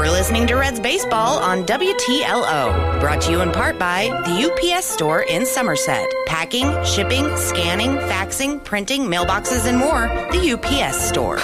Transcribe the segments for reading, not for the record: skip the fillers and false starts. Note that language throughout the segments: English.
You're listening to Reds Baseball on WTLO. Brought to you in part by the UPS Store in Somerset. Packing, shipping, scanning, faxing, printing, mailboxes, and more. The UPS Store.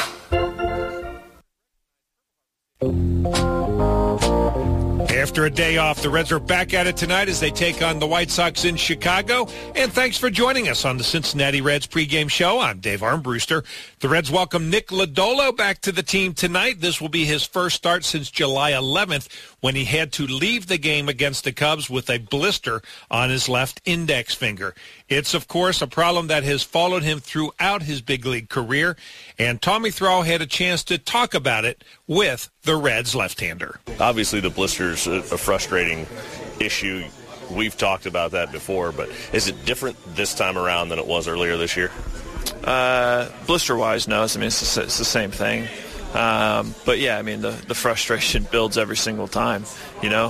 After a day off, the Reds are back at it tonight as they take on the White Sox in Chicago. And thanks for joining us on the Cincinnati Reds pregame show. I'm Dave Armbruster. The Reds welcome Nick Lodolo back to the team tonight. This will be his first start since July 11th when he had to leave the game against the Cubs with a blister on his left index finger. It's, of course, a problem that has followed him throughout his big league career. And Tommy Thrall had a chance to talk about it with the Reds left-hander. Obviously, the blister's a frustrating issue. We've talked about that before, but is it different this time around than it was earlier this year? Blister-wise, no. I mean, it's the same thing. But, yeah, I mean, the frustration builds every single time, you know.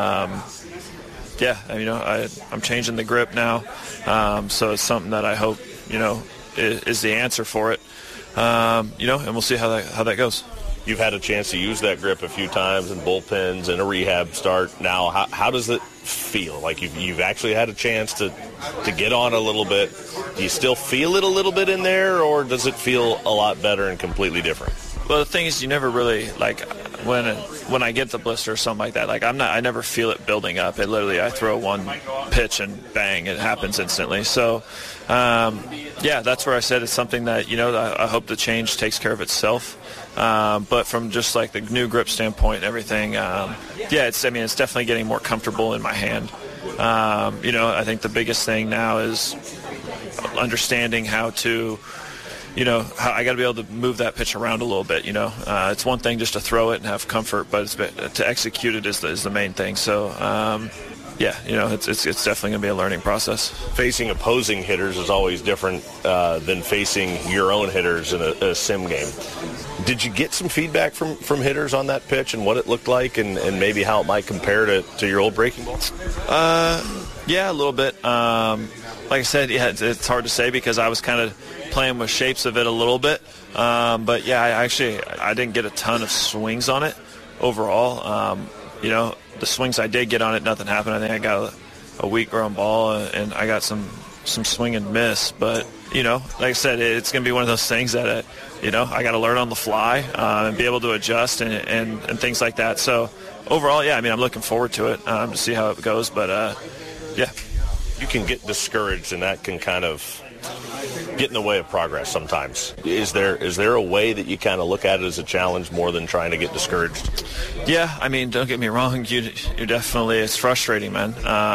I'm changing the grip now, so it's something that I hope, is the answer for it, and we'll see how that goes. You've had a chance to use that grip a few times in bullpens and a rehab start. Now, how does it feel? Like you've actually had a chance to get on a little bit. Do you still feel it a little bit in there, or does it feel a lot better and completely different? Well, the thing is, you never really, like, when I get the blister or something like that, like, I never feel it building up. It literally, I throw one pitch and bang, it happens instantly. So, that's where I said it's something that, I hope the change takes care of itself. But from just like the new grip standpoint and everything, it's definitely getting more comfortable in my hand. I think the biggest thing now is understanding how to, I got to be able to move that pitch around a little bit. It's one thing just to throw it and have comfort, but to execute it is the main thing. So, it's definitely going to be a learning process. Facing opposing hitters is always different than facing your own hitters in a sim game. Did you get some feedback from hitters on that pitch and what it looked like and maybe how it might compare to your old breaking ball? Yeah, a little bit. Like I said, it's hard to say because I was kind of playing with shapes of it a little bit. But, yeah, I didn't get a ton of swings on it overall. The swings I did get on it, nothing happened. I think I got a weak ground ball, and I got some swing and miss. But, like I said, it's going to be one of those things that, I got to learn on the fly and be able to adjust and things like that. So, overall, I'm looking forward to it to see how it goes. But, You can get discouraged, and that can kind of get in the way of progress sometimes. Is there a way that you kind of look at it as a challenge more than trying to get discouraged? Yeah, don't get me wrong. You're definitely, it's frustrating, man.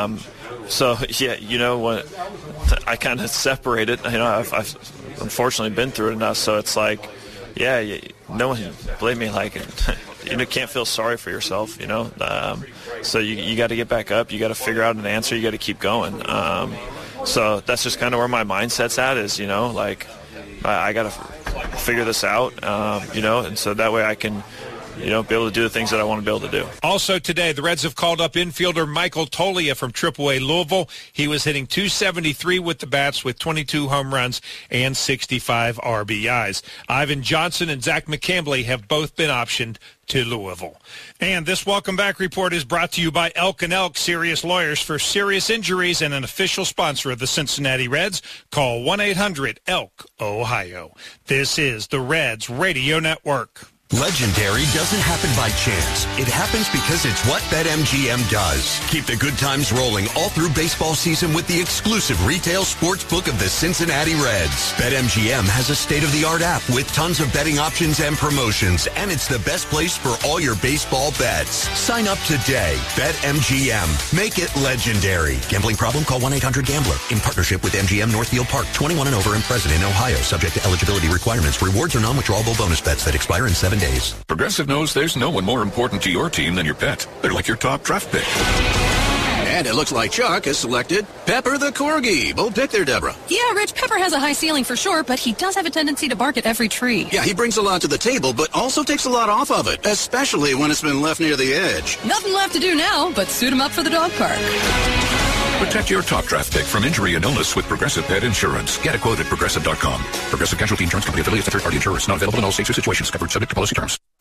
What I kind of separate it. I've unfortunately been through it enough, so it's like, no one, believe me, like, you can't feel sorry for yourself, So you got to get back up. You got to figure out an answer. You got to keep going. So that's just kind of where my mindset's at is, I got to figure this out, and so that way I can, be able to do the things that I want to be able to do. Also today, the Reds have called up infielder Michael Toglia from AAA Louisville. He was hitting .273 with the bats with 22 home runs and 65 RBIs. Ivan Johnson and Zach McCambley have both been optioned to Louisville. And this Welcome Back report is brought to you by Elk & Elk Serious Lawyers for Serious Injuries and an official sponsor of the Cincinnati Reds. Call 1-800-ELK, Ohio. This is the Reds Radio Network. Legendary doesn't happen by chance. It happens because it's what BetMGM does. Keep the good times rolling all through baseball season with the exclusive retail sports book of the Cincinnati Reds. BetMGM has a state-of-the-art app with tons of betting options and promotions, and it's the best place for all your baseball bets. Sign up today. BetMGM. Make it legendary. Gambling problem? Call 1-800-GAMBLER. In partnership with MGM Northfield Park. 21 and over and present in Ohio. Subject to eligibility requirements. Rewards are non-withdrawable bonus bets that expire in 7 days. Progressive knows there's no one more important to your team than your pet. They're like your top draft pick. And it looks like Chuck has selected Pepper the Corgi. Bold pick there, Deborah. Yeah, Rich, Pepper has a high ceiling for sure, but he does have a tendency to bark at every tree. Yeah, he brings a lot to the table, but also takes a lot off of it, especially when it's been left near the edge. Nothing left to do now but suit him up for the dog park. Protect your top draft pick from injury and illness with Progressive Pet Insurance. Get a quote at Progressive.com. Progressive Casualty Insurance Company affiliates of third-party insurers. Not available in all states or situations. Covered subject to policy terms. Hey, Red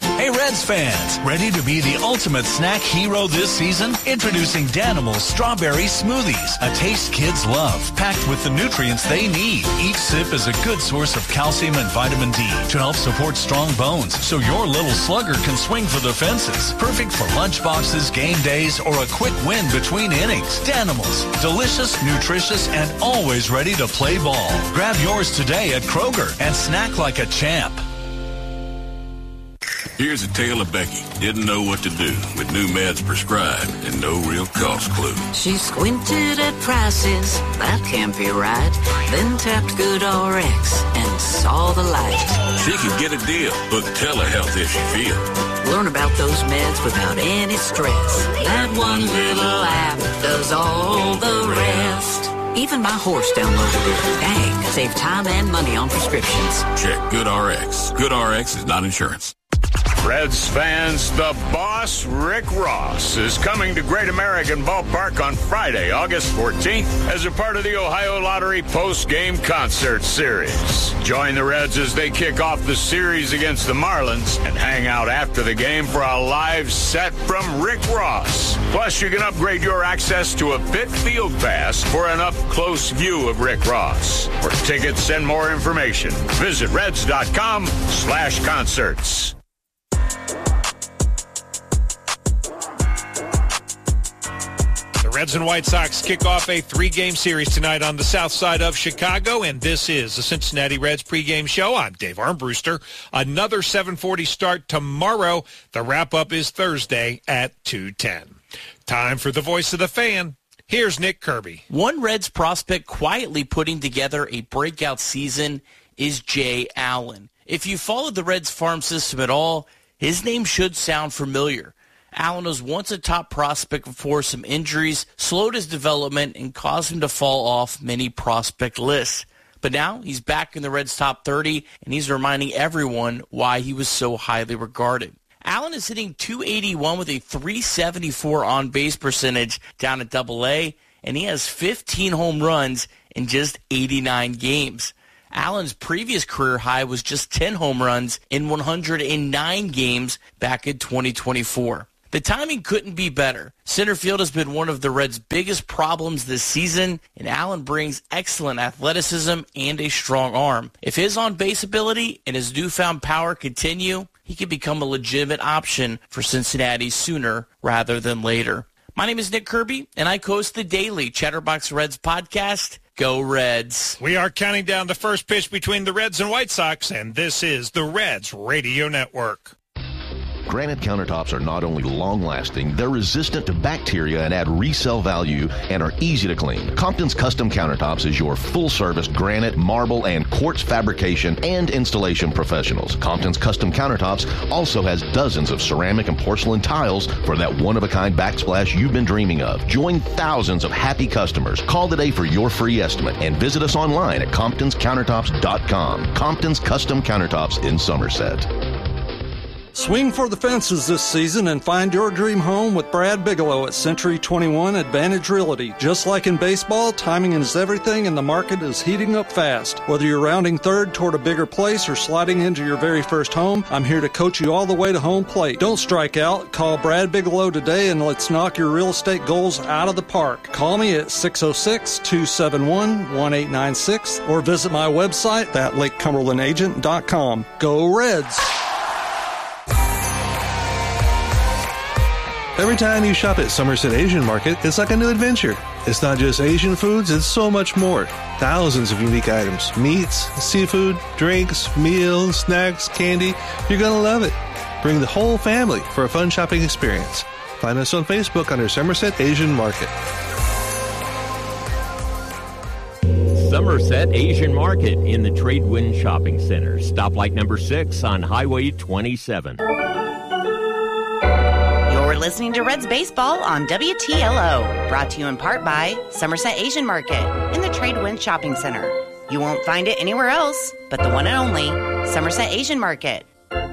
Reds fans, ready to be the ultimate snack hero this season? Introducing Danimals Strawberry Smoothies, a taste kids love, packed with the nutrients they need. Each sip is a good source of calcium and vitamin D to help support strong bones so your little slugger can swing for the fences. Perfect for lunch boxes, game days, or a quick win between innings. Danimals, delicious, nutritious, and always ready to play ball. Grab yours today at Kroger and snack like a champ. Here's a tale of Becky. Didn't know what to do with new meds prescribed and no real cost clue. She squinted at prices, that can't be right. Then tapped GoodRx and saw the light. She could get a deal. Book telehealth if she feels. Learn about those meds without any stress. That one little app does all the rest. Even my horse downloaded it. Dang, save time and money on prescriptions. Check GoodRx. GoodRx is not insurance. Reds fans, the boss, Rick Ross, is coming to Great American Ballpark on Friday, August 14th, as a part of the Ohio Lottery post-game concert series. Join the Reds as they kick off the series against the Marlins and hang out after the game for a live set from Rick Ross. Plus, you can upgrade your access to a Pitt Field Pass for an up-close view of Rick Ross. For tickets and more information, visit Reds.com/concerts. The Reds and White Sox kick off a 3-game series tonight on the south side of Chicago, and this is the Cincinnati Reds pregame show. I'm Dave Armbruster. Another 7:40 start tomorrow. The wrap-up is Thursday at 2:10. Time for the voice of the fan. Here's Nick Kirby. One Reds prospect quietly putting together a breakout season is Jay Allen. If you followed the Reds farm system at all, his name should sound familiar. Allen was once a top prospect before some injuries slowed his development and caused him to fall off many prospect lists. But now he's back in the Reds' top 30, and he's reminding everyone why he was so highly regarded. Allen is hitting .281 with a .374 on-base percentage down at Double-A, and he has 15 home runs in just 89 games. Allen's previous career high was just 10 home runs in 109 games back in 2024. The timing couldn't be better. Center field has been one of the Reds' biggest problems this season, and Allen brings excellent athleticism and a strong arm. If his on-base ability and his newfound power continue, he could become a legitimate option for Cincinnati sooner rather than later. My name is Nick Kirby, and I host the daily Chatterbox Reds podcast. Go Reds. We are counting down the first pitch between the Reds and White Sox, and this is the Reds Radio Network. Granite countertops are not only long-lasting, they're resistant to bacteria and add resale value and are easy to clean. Compton's Custom Countertops is your full-service granite, marble, and quartz fabrication and installation professionals. Compton's Custom Countertops also has dozens of ceramic and porcelain tiles for that one-of-a-kind backsplash you've been dreaming of. Join thousands of happy customers. Call today for your free estimate and visit us online at ComptonsCountertops.com. Compton's Custom Countertops in Somerset. Swing for the fences this season and find your dream home with Brad Bigelow at Century 21 Advantage Realty. Just like in baseball, timing is everything and the market is heating up fast. Whether you're rounding third toward a bigger place or sliding into your very first home, I'm here to coach you all the way to home plate. Don't strike out. Call Brad Bigelow today and let's knock your real estate goals out of the park. Call me at 606-271-1896 or visit my website at LakeCumberlandAgent.com. Go Reds! Every time you shop at Somerset Asian Market, it's like a new adventure. It's not just Asian foods, it's so much more. Thousands of unique items, meats, seafood, drinks, meals, snacks, candy. You're going to love it. Bring the whole family for a fun shopping experience. Find us on Facebook under Somerset Asian Market. Somerset Asian Market in the Tradewin Shopping Center. Stoplight number 6 on Highway 27. You're listening to Reds Baseball on WTLO, brought to you in part by Somerset Asian Market in the Tradewin Shopping Center. You won't find it anywhere else but the one and only Somerset Asian Market.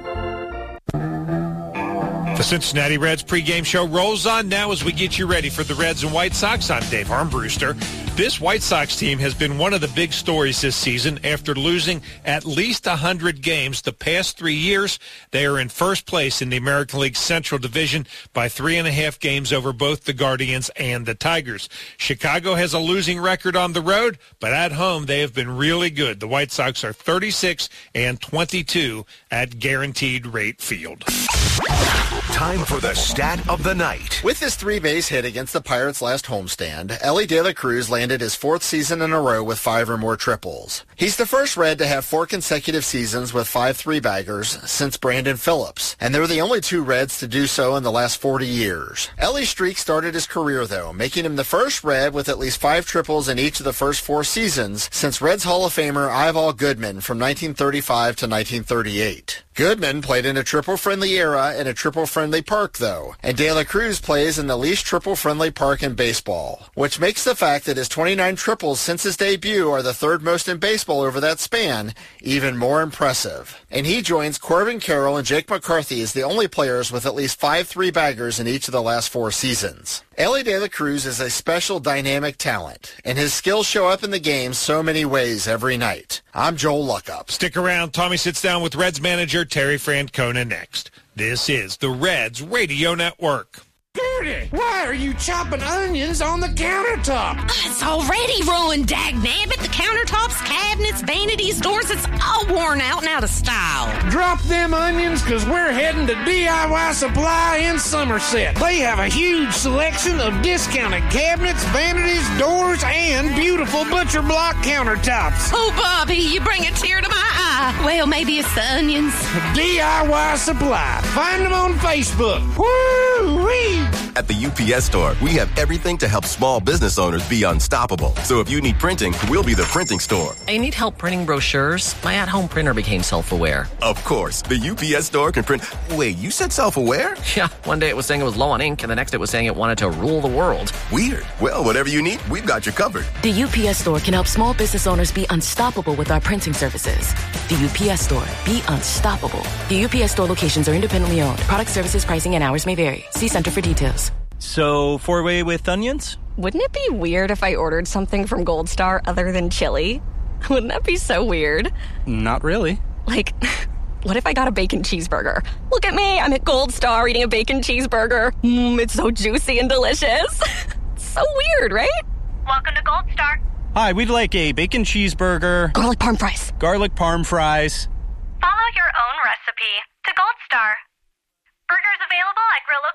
The Cincinnati Reds pregame show rolls on now as we get you ready for the Reds and White Sox. I'm Dave Armbruster. This White Sox team has been one of the big stories this season. After losing at least 100 games the past 3 years, they are in first place in the American League Central Division by 3.5 games over both the Guardians and the Tigers. Chicago has a losing record on the road, but at home they have been really good. The White Sox are 36-22 at Guaranteed Rate Field. Time for the stat of the night. With his 3-base hit against the Pirates last homestand, Elly De La Cruz landed his 4th season in a row with 5 or more triples. He's the first Red to have 4 consecutive seasons with 5 3-baggers since Brandon Phillips, and they're the only 2 Reds to do so in the last 40 years. Elly's streak started his career, though, making him the first Red with at least 5 triples in each of the first 4 seasons since Reds Hall of Famer Ival Goodman from 1935 to 1938. Goodman played in a triple-friendly era in a triple-friendly park, though, and De La Cruz plays in the least triple-friendly park in baseball, which makes the fact that his 29 triples since his debut are the 3rd most in baseball over that span even more impressive. And he joins Corbin Carroll and Jake McCarthy as the only players with at least 5 3-baggers in each of the last 4 seasons. Elly De La Cruz is a special dynamic talent, and his skills show up in the game so many ways every night. I'm Joel Luckup. Stick around. Tommy sits down with Reds manager Terry Francona next. This is the Reds Radio Network. Gertie, why are you chopping onions on the countertop? It's already ruined, dagnabbit. The countertops, cabinets, vanities, doors, it's all worn out and out of style. Drop them onions, because we're heading to DIY Supply in Somerset. They have a huge selection of discounted cabinets, vanities, doors, and beautiful butcher block countertops. Oh, Bobby, you bring a tear to my eye. Well, maybe it's the onions. DIY Supply. Find them on Facebook. Woo-wee! At the UPS Store, we have everything to help small business owners be unstoppable. So if you need printing, we'll be the printing store. I need help printing brochures. My at-home printer became self-aware. Of course, the UPS Store can print... Wait, you said self-aware? Yeah, one day it was saying it was low on ink, and the next it was saying it wanted to rule the world. Weird. Well, whatever you need, we've got you covered. The UPS Store can help small business owners be unstoppable with our printing services. The UPS Store. Be unstoppable. The UPS Store locations are independently owned. Product services, pricing, and hours may vary. See Center for details. So, 4-way with onions? Wouldn't it be weird if I ordered something from Gold Star other than chili? Wouldn't that be so weird? Not really. Like, what if I got a bacon cheeseburger? Look at me, I'm at Gold Star eating a bacon cheeseburger. It's so juicy and delicious. So weird, right? Welcome to Gold Star. Hi, we'd like a bacon cheeseburger. Garlic parm fries. Garlic parm fries. Follow your own recipe to Gold Star. Burgers available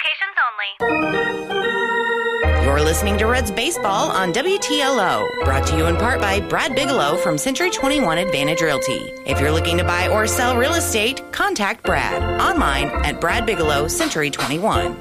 at grill locations only. You're listening to Reds Baseball on WTLO, brought to you in part by Brad Bigelow from Century 21 Advantage Realty. If you're looking to buy or sell real estate, contact Brad online at Brad Bigelow Century 21.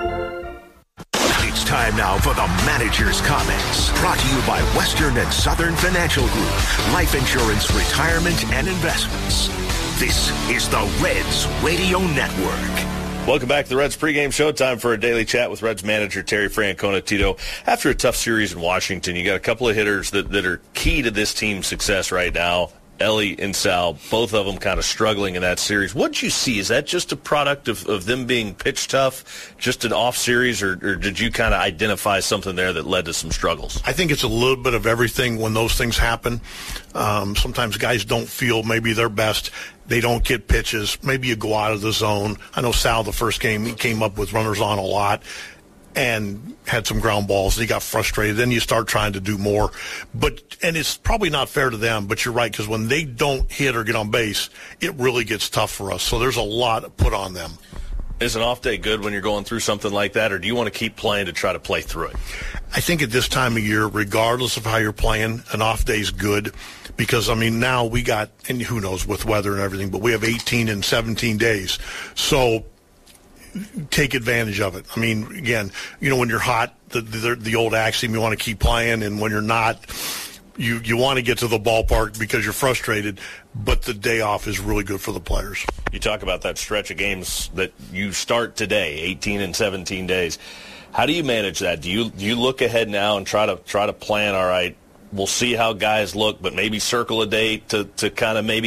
It's time now for the manager's comments. Brought to you by Western and Southern Financial Group. Life insurance, retirement, and investments. This is the Reds Radio Network. Welcome back to the Reds pregame show. Time for a daily chat with Reds manager Terry Francona. Tito, after a tough series in Washington, you got a couple of hitters that are key to this team's success right now. Elly and Sal, both of them kind of struggling in that series. What did you see? Is that just a product of them being pitch tough, just an off series, or did you kind of identify something there that led to some struggles? I think it's a little bit of everything when those things happen. Sometimes guys don't feel maybe their best. They don't get pitches. Maybe you go out of the zone. I know Sal, the first game, he came up with runners on a lot and had some ground balls. He got frustrated. Then you start trying to do more. And it's probably not fair to them, but you're right, because when they don't hit or get on base, it really gets tough for us. So there's a lot put on them. Is an off day good when you're going through something like that, or do you want to keep playing to try to play through it? I think at this time of year, regardless of how you're playing, an off day is good because, I mean, now we got, and who knows with weather and everything, but we have 18 and 17 days. So take advantage of it. I mean, again, when you're hot, the old axiom, you want to keep playing, and when you're not, you want to get to the ballpark because you're frustrated, but the day off is really good for the players. You talk about that stretch of games that you start today, 18 and 17 days. How do you manage that? Do you look ahead now and try to plan, all right, we'll see how guys look, but maybe circle a date to kind of maybe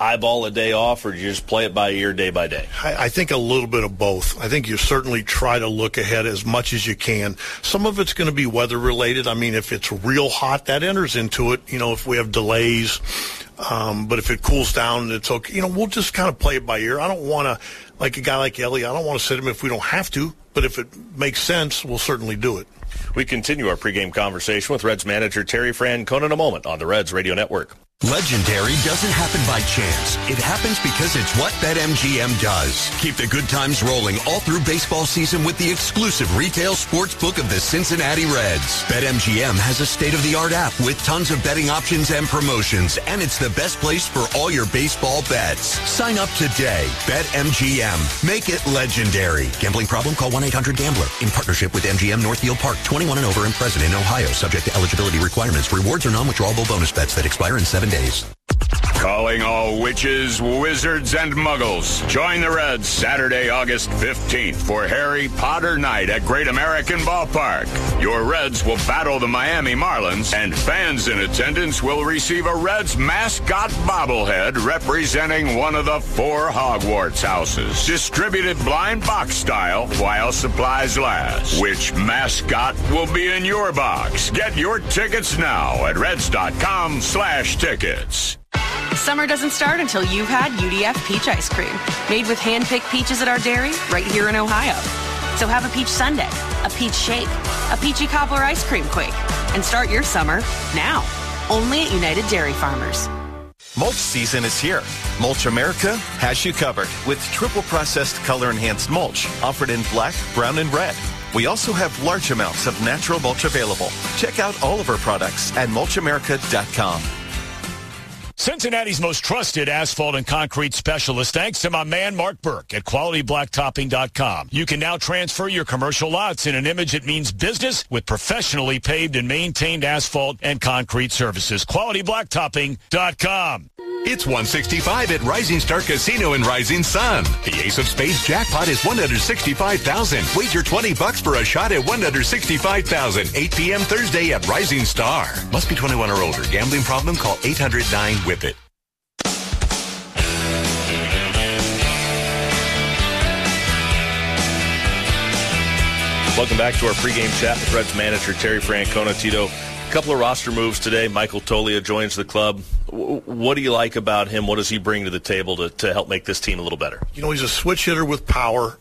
eyeball a day off, or do you just play it by ear day by day? I think a little bit of both. I think you certainly try to look ahead as much as you can. Some of it's going to be weather related. I mean, if it's real hot, that enters into it. If we have delays. But if it cools down, it's okay. We'll just kind of play it by ear. I don't want to, like a guy like Ellie, I don't want to sit him if we don't have to. But if it makes sense, we'll certainly do it. We continue our pregame conversation with Reds manager Terry Francona in a moment on the Reds Radio Network. Legendary doesn't happen by chance. It happens because it's what BetMGM does. Keep the good times rolling all through baseball season with the exclusive retail sports book of the Cincinnati Reds. BetMGM has a state-of-the-art app with tons of betting options and promotions, and it's the best place for all your baseball bets. Sign up today. BetMGM. Make it legendary. Gambling problem? Call 1-800-GAMBLER. In partnership with MGM Northfield Park. 21 and over and present in Ohio. Subject to eligibility requirements. Rewards are non-withdrawable bonus bets that expire in 7 days. Calling all witches, wizards, and muggles. Join the Reds Saturday, August 15th for Harry Potter Night at Great American Ballpark. Your Reds will battle the Miami Marlins, and fans in attendance will receive a Reds mascot bobblehead representing one of the 4 Hogwarts houses. Distributed blind box style while supplies last. Which mascot will be in your box? Get your tickets now at Reds.com/tickets. Summer doesn't start until you've had UDF peach ice cream, made with hand-picked peaches at our dairy right here in Ohio. So have a peach sundae, a peach shake, a peachy cobbler ice cream quake, and start your summer now, only at United Dairy Farmers. Mulch season is here. Mulch America has you covered with triple processed color enhanced mulch offered in black, brown, and red. We also have large amounts of natural mulch available. Check out all of our products at mulchamerica.com. Cincinnati's most trusted asphalt and concrete specialist, thanks to my man Mark Burke at QualityBlacktopping.com. You can now transfer your commercial lots in an image that means business with professionally paved and maintained asphalt and concrete services. QualityBlacktopping.com. It's 165 at Rising Star Casino in Rising Sun. The Ace of Spades jackpot is $165,000. Wager $20 for a shot at $165,000. 8 p.m. Thursday at Rising Star. Must be 21 or older. Gambling problem? Call 800-9-WHIP-IT. Welcome back to our pregame chat with Reds manager Terry Francona. Tito, a couple of roster moves today. Michael Toglia joins the club. What do you like about him? What does he bring to the table to help make this team a little better? He's a switch hitter with power.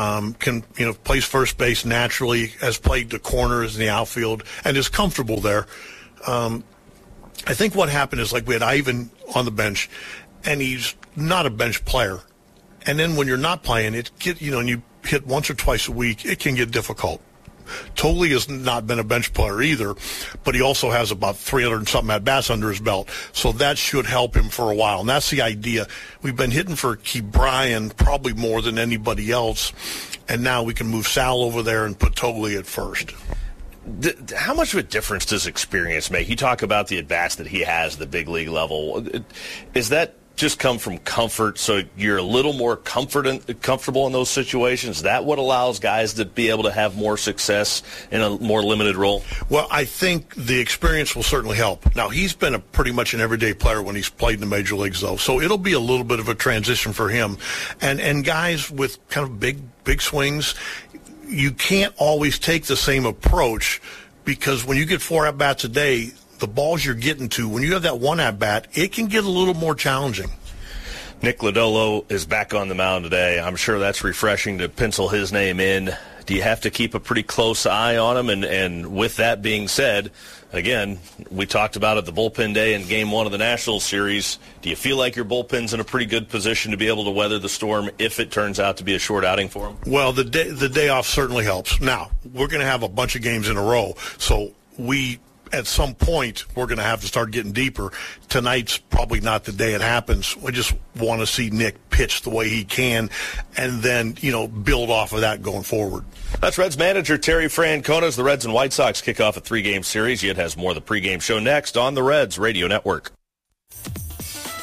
Plays first base naturally, has played the corners in the outfield, and is comfortable there. I think what happened is, like, we had Ivan on the bench, and he's not a bench player. And then when you're not playing, and you hit once or twice a week, it can get difficult. Toglia has not been a bench player either, but he also has about 300 and something at-bats under his belt. So that should help him for a while. And that's the idea. We've been hitting for Ke'Bryan probably more than anybody else, and now we can move Sal over there and put Toglia at first. How much of a difference does experience make? You talk about the at-bats that he has at the big league level. Is that just come from comfort, so you're a little more comfortable in those situations? Is that what allows guys to be able to have more success in a more limited role? Well, I think the experience will certainly help. Now, he's been pretty much an everyday player when he's played in the major leagues, though, so it'll be a little bit of a transition for him. And guys with kind of big swings, you can't always take the same approach, because when you get 4 at-bats a day, the balls you're getting to, when you have that 1 at-bat, it can get a little more challenging. Nick Lodolo is back on the mound today. I'm sure that's refreshing to pencil his name in. Do you have to keep a pretty close eye on him? And with that being said, again, we talked about it the bullpen day in Game 1 of the National Series. Do you feel like your bullpen's in a pretty good position to be able to weather the storm if it turns out to be a short outing for him? Well, the day off certainly helps. Now, we're going to have a bunch of games in a row, so at some point, we're going to have to start getting deeper. Tonight's probably not the day it happens. We just want to see Nick pitch the way he can and then, build off of that going forward. That's Reds manager Terry Francona as the Reds and White Sox kick off a 3-game series. Yet has more of the pregame show next on the Reds Radio Network.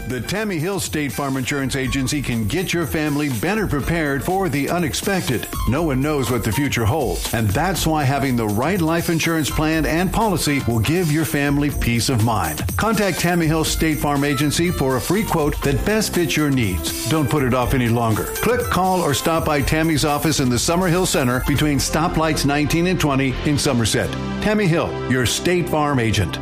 The Tammy Hill State Farm Insurance Agency can get your family better prepared for the unexpected. No one knows what the future holds, and that's why having the right life insurance plan and policy will give your family peace of mind. Contact Tammy Hill State Farm Agency for a free quote that best fits your needs. Don't put it off any longer. Click, call, or stop by Tammy's office in the Summerhill Center between stoplights 19 and 20 in Somerset. Tammy Hill, your State Farm agent.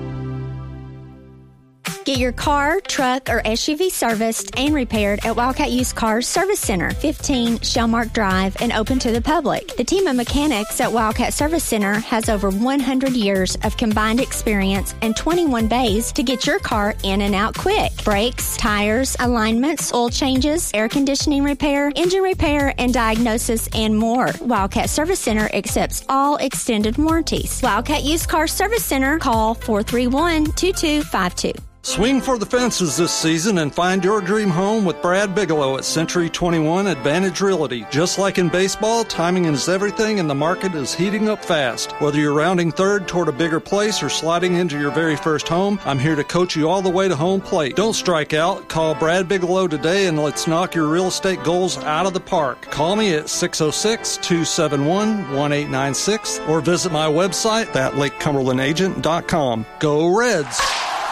Get your car, truck, or SUV serviced and repaired at Wildcat Used Cars Service Center, 15 Shellmark Drive, and open to the public. The team of mechanics at Wildcat Service Center has over 100 years of combined experience and 21 bays to get your car in and out quick. Brakes, tires, alignments, oil changes, air conditioning repair, engine repair, and diagnosis, and more. Wildcat Service Center accepts all extended warranties. Wildcat Used Cars Service Center, call 431-2252. Swing for the fences this season and find your dream home with Brad Bigelow at Century 21 Advantage Realty. Just like in baseball, timing is everything and the market is heating up fast. Whether you're rounding third toward a bigger place or sliding into your very first home, I'm here to coach you all the way to home plate. Don't strike out. Call Brad Bigelow today and let's knock your real estate goals out of the park. Call me at 606-271-1896 or visit my website at LakeCumberlandAgent.com. Go Reds!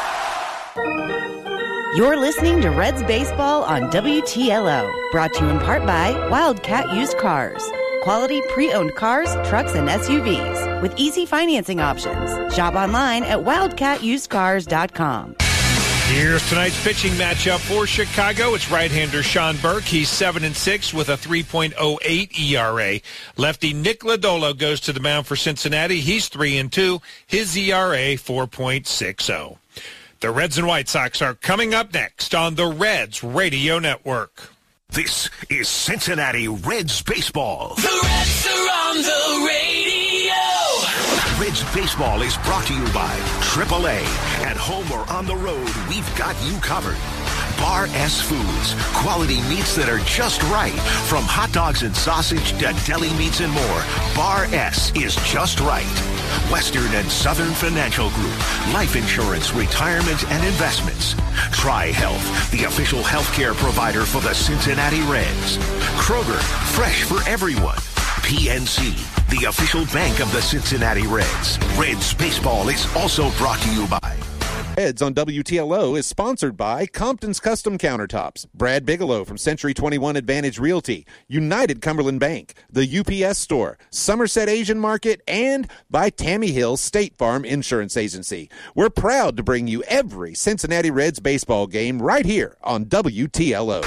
You're listening to Reds Baseball on WTLO, brought to you in part by Wildcat Used Cars. Quality pre-owned cars, trucks, and SUVs with easy financing options. Shop online at wildcatusedcars.com. Here's tonight's pitching matchup for Chicago. It's right-hander Sean Burke. He's 7-6 with a 3.08 ERA. Lefty Nick Lodolo goes to the mound for Cincinnati. He's 3-2. His ERA 4.60. The Reds and White Sox are coming up next on the Reds Radio Network. This is Cincinnati Reds Baseball. The Reds are on the radio. Reds Baseball is brought to you by AAA. At home or on the road, we've got you covered. Bar S Foods, quality meats that are just right. From hot dogs and sausage to deli meats and more, Bar S is just right. Western and Southern Financial Group, life insurance, retirement, and investments. Tri-Health, the official healthcare provider for the Cincinnati Reds. Kroger, fresh for everyone. PNC, the official bank of the Cincinnati Reds. Reds Baseball is also brought to you by Reds on WTLO is sponsored by Compton's Custom Countertops, Brad Bigelow from Century 21 Advantage Realty, United Cumberland Bank, the UPS Store, Somerset Asian Market, and by Tammy Hill State Farm Insurance Agency. We're proud to bring you every Cincinnati Reds baseball game right here on WTLO.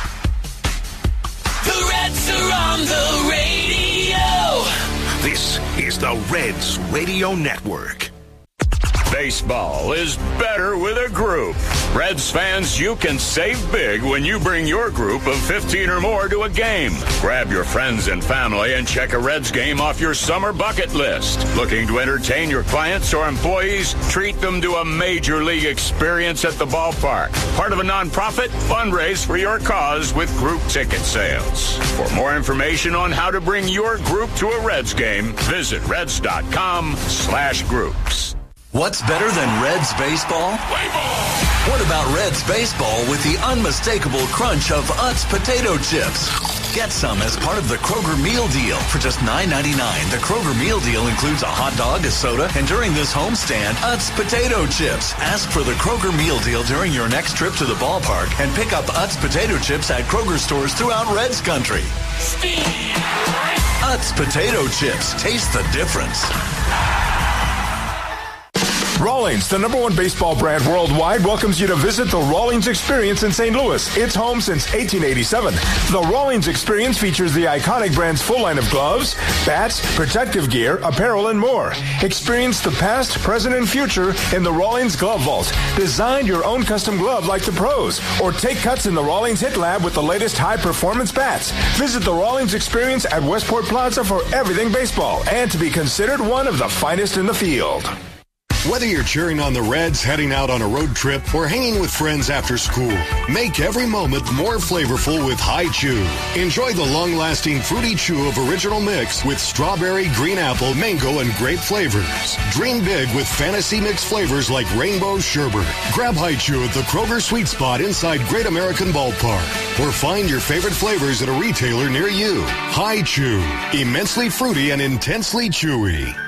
The Reds are on the radio. This is the Reds Radio Network. Baseball is better with a group. Reds fans, you can save big when you bring your group of 15 or more to a game. Grab your friends and family and check a Reds game off your summer bucket list. Looking to entertain your clients or employees? Treat them to a major league experience at the ballpark. Part of a nonprofit? Fundraise for your cause with group ticket sales. For more information on how to bring your group to a Reds game, visit reds.com/groups. What's better than Reds baseball? What about Reds baseball with the unmistakable crunch of Utz potato chips? Get some as part of the Kroger Meal Deal. For just $9.99, the Kroger Meal Deal includes a hot dog, a soda, and during this homestand, Utz potato chips. Ask for the Kroger Meal Deal during your next trip to the ballpark and pick up Utz potato chips at Kroger stores throughout Reds country. Utz potato chips. Taste the difference. Rawlings, the #1 baseball brand worldwide, welcomes you to visit the Rawlings Experience in St. Louis. It's home since 1887. The Rawlings Experience features the iconic brand's full line of gloves, bats, protective gear, apparel, and more. Experience the past, present, and future in the Rawlings Glove Vault. Design your own custom glove like the pros, or take cuts in the Rawlings Hit Lab with the latest high-performance bats. Visit the Rawlings Experience at Westport Plaza for everything baseball and to be considered one of the finest in the field. Whether you're cheering on the Reds, heading out on a road trip, or hanging with friends after school, make every moment more flavorful with High Chew. Enjoy the long-lasting fruity chew of original mix with strawberry, green apple, mango, and grape flavors. Dream big with fantasy mix flavors like rainbow sherbet. Grab High Chew at the Kroger Sweet Spot inside Great American Ballpark, or find your favorite flavors at a retailer near you. High Chew, immensely fruity and intensely chewy.